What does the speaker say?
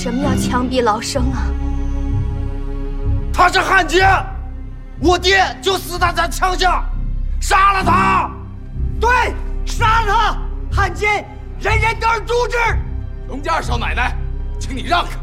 什么要枪毙老生啊？ 他是汉奸，我爹就死在咱枪下，杀了他！ 对，杀了他！汉奸，人人都是诛之。 龙家二少奶奶，请你让开。